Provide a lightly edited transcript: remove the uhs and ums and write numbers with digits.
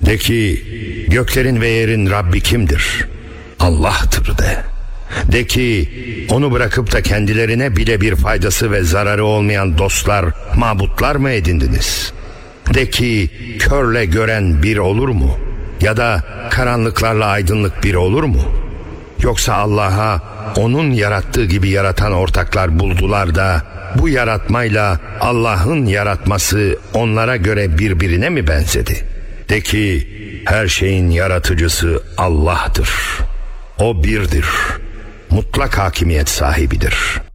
De ki göklerin ve yerin Rabbi kimdir? Allah'tır de. De ki onu bırakıp da kendilerine bile bir faydası ve zararı olmayan dostlar, mabutlar mı edindiniz? De ki körle gören bir olur mu? Ya da karanlıklarla aydınlık bir olur mu? Yoksa Allah'a onun yarattığı gibi yaratan ortaklar buldular da bu yaratmayla Allah'ın yaratması onlara göre birbirine mi benzedi? De ki her şeyin yaratıcısı Allah'tır. O birdir. Mutlak hakimiyet sahibidir.